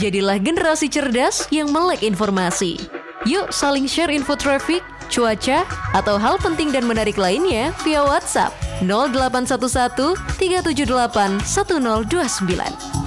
Jadilah generasi cerdas yang melek informasi. Yuk saling share info traffic, cuaca, atau hal penting dan menarik lainnya via WhatsApp 0811 378 1029.